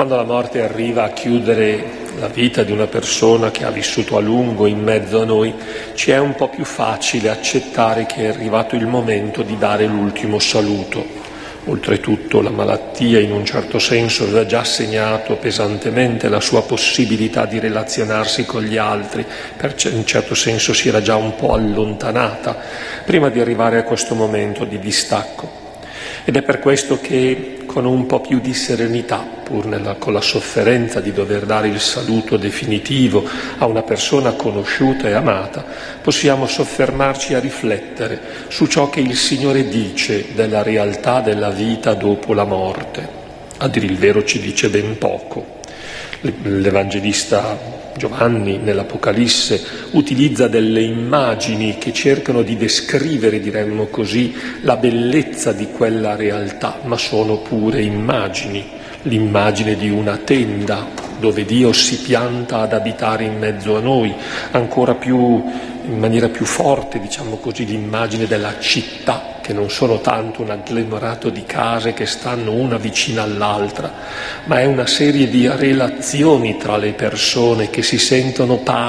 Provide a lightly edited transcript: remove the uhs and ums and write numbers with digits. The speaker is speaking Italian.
Quando la morte arriva a chiudere la vita di una persona che ha vissuto a lungo in mezzo a noi, ci è un po' più facile accettare che è arrivato il momento di dare l'ultimo saluto. Oltretutto la malattia in un certo senso aveva già segnato pesantemente la sua possibilità di relazionarsi con gli altri, in un certo senso si era già un po' allontanata prima di arrivare a questo momento di distacco. Ed è per questo che con un po' più di serenità, con la sofferenza di dover dare il saluto definitivo a una persona conosciuta e amata, possiamo soffermarci a riflettere su ciò che il Signore dice della realtà della vita dopo la morte. A dire il vero ci dice ben poco. L'Evangelista Giovanni nell'Apocalisse utilizza delle immagini che cercano di descrivere, diremmo così, la bellezza di quella realtà, ma sono pure immagini. L'immagine di una tenda dove Dio si pianta ad abitare in mezzo a noi, ancora più, in maniera più forte, diciamo così, l'immagine della città, che non sono tanto un agglomerato di case che stanno una vicina all'altra, ma è una serie di relazioni tra le persone che si sentono